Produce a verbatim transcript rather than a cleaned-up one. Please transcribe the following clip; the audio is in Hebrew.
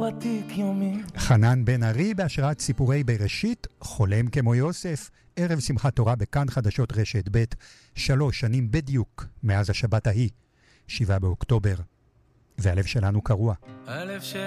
עתיק יומי. חנן בן ארי בהשראת סיפורי בראשית, חולם כמו יוסף, ערב שמחת תורה בכאן חדשות רשת ב', שלוש שנים בדיוק מאז השבת ההיא, שבעה באוקטובר, והלב שלנו קרוע. הלב של